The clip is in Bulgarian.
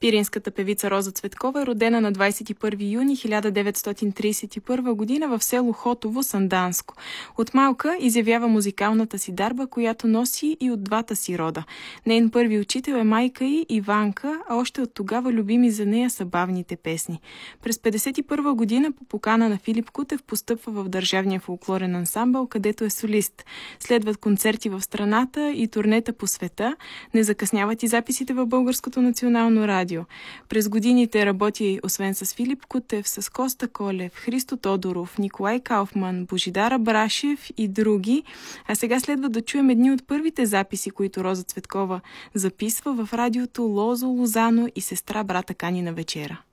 Пиринската певица Роза Цветкова е родена на 21 юни 1931 година в село Хотово, Санданско. От малка изявява музикалната си дарба, която носи и от двата си рода. Нейн първи учител е майка й Иванка, а още от тогава любими за нея са бавните песни. През 1951 година по покана на Филип Кутев постъпва в Държавния фолклорен ансамбъл, където е солист. Следват концерти в страната и турнета по света. Не закъсняват и записите в Българското национално радио. През годините работи освен с Филип Кутев, с Коста Колев, Христо Тодоров, Николай Кауфман, Божидар Абрашев и други. А сега следва да чуем едни от първите записи, които Роза Цветкова записва в радиото Лозо Лозано и Сестра брата кани на вечера.